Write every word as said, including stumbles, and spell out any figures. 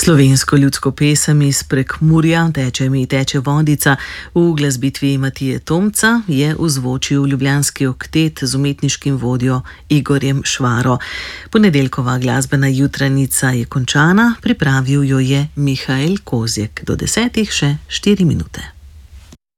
Slovensko ljudsko pesem iz Prekmurja Teče mi teče vodica v glasbitvi Matije Tomca je ozvočil ljubljanski oktet z umetniškim vodjo Igorjem Švaro. Ponedeljkova glasbena jutranica je končana, pripravil jo je Mihael Kozjek. Do desetih še štiri minute.